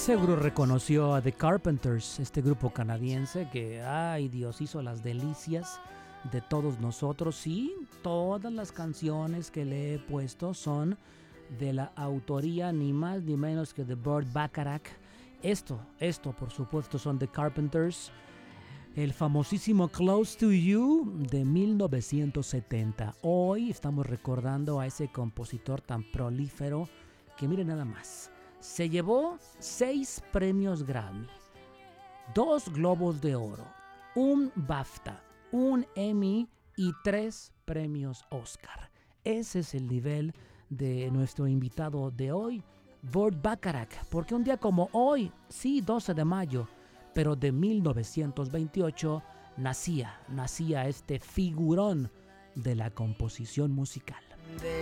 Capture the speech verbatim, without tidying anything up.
seguro reconoció a The Carpenters, este grupo canadiense que, ay Dios, hizo las delicias de todos nosotros. Y todas las canciones que le he puesto son de la autoría ni más ni menos que de Burt Bacharach. Esto, esto por supuesto son The Carpenters. El famosísimo Close to You de mil novecientos setenta. Hoy estamos recordando a ese compositor tan prolífero que, miren nada más, se llevó seis premios Grammy, dos Globos de Oro, un BAFTA, un Emmy y tres premios Oscar. Ese es el nivel de nuestro invitado de hoy, Burt Bacharach, porque un día como hoy, sí, doce de mayo, pero de mil novecientos veintiocho, nacía, nacía este figurón de la composición musical.